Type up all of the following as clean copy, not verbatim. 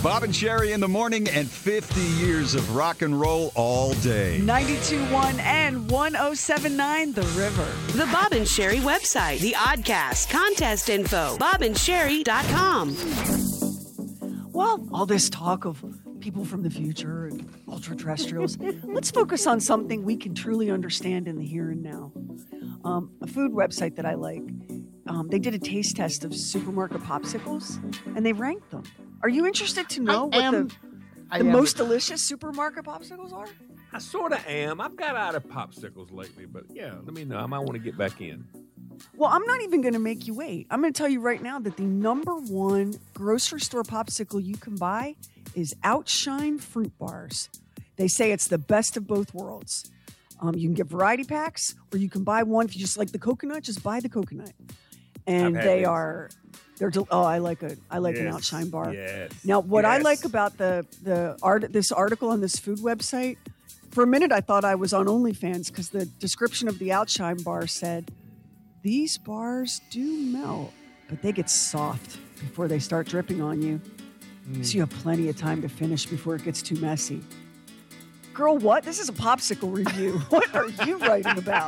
Bob and Sherry in the morning and 50 years of rock and roll all day. 92.1 and 107.9 The River. The Bob and Sherry website, the Oddcast, contest info, bobandSherry.com. Well, all this talk of people from the future and ultra-terrestrials, let's focus on something we can truly understand in the here and now. A food website that I like, they did a taste test of supermarket popsicles, and they ranked them. Are you interested to know what the most delicious supermarket popsicles are? I sort of am. I've got out of popsicles lately, but yeah, let me know. I might want to get back in. Well, I'm not even going to make you wait. I'm going to tell you right now that the number one grocery store popsicle you can buy is Outshine Fruit Bars. They say it's the best of both worlds. You can get variety packs, or you can buy one. If you just like the coconut, just buy the coconut. And I like an Outshine bar. Yes. Now, what I like about this article on this food website, for a minute I thought I was on OnlyFans because the description of the Outshine bar said, "These bars do melt, but they get soft before they start dripping on you. So you have plenty of time to finish before it gets too messy." Girl, what? This is a popsicle review. What are you writing about?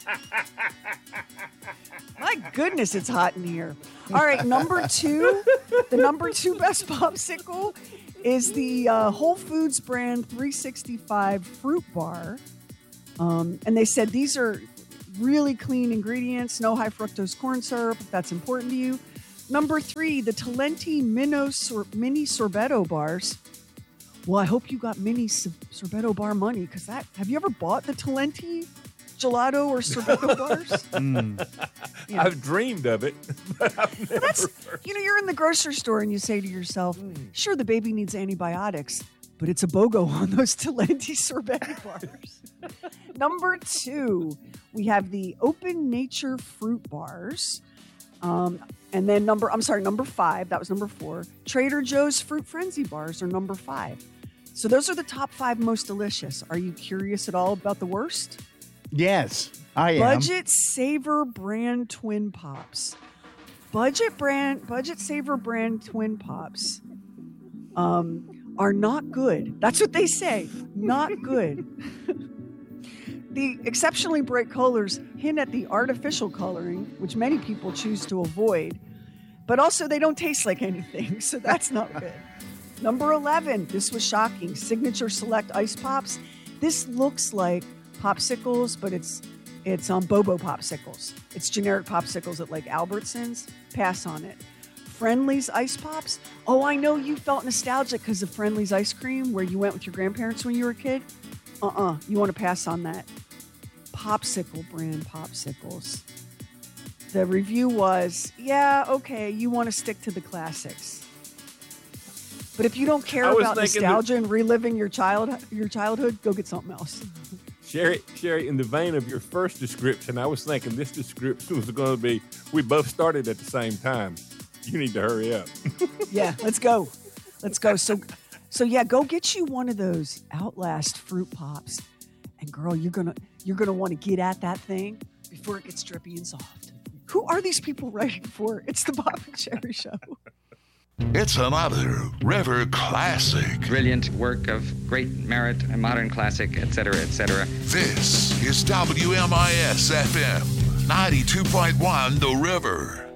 My goodness, it's hot in here. All right, number two best popsicle is the Whole Foods brand 365 Fruit Bar. And they said these are really clean ingredients, no high fructose corn syrup, if that's important to you. Number three, the Talenti Mini Sorbetto Bars. Well, I hope you got mini Sorbetto bar money, because have you ever bought the Talenti gelato or sorbetto bars? Yeah. I've dreamed of it, but I've never. You're in the grocery store and you say to yourself, sure, the baby needs antibiotics, but it's a BOGO on those Talenti sorbetto bars. Number two, we have the Open Nature Fruit Bars. And then number five, that was number four. Trader Joe's Fruit Frenzy Bars are number five. So those are the top five most delicious. Are you curious at all about the worst? Yes, I am. Budget Saver brand Twin Pops. Budget Saver brand Twin Pops are not good. That's what they say. Not good. The exceptionally bright colors hint at the artificial coloring, which many people choose to avoid. But also, they don't taste like anything, so that's not good. Number 11, this was shocking. Signature Select Ice Pops. This looks like popsicles, but it's Bobo popsicles. It's generic popsicles at like Albertsons. Pass on it. Friendly's Ice Pops. Oh, I know you felt nostalgic because of Friendly's ice cream where you went with your grandparents when you were a kid. You want to pass on that. Popsicle brand popsicles. The review was, yeah, okay, you want to stick to the classics. But if you don't care about nostalgia and reliving your childhood, go get something else. Sherry, in the vein of your first description, I was thinking this description was going to be, we both started at the same time. You need to hurry up. Yeah, let's go. So yeah, go get you one of those Outlast Fruit Pops. And girl, you're gonna want to get at that thing before it gets drippy and soft. Who are these people writing for? It's the Bob and Sherry Show. It's another River classic. Brilliant work of great merit, a modern classic, etc., etc. This is WMIS FM 92.1 The River.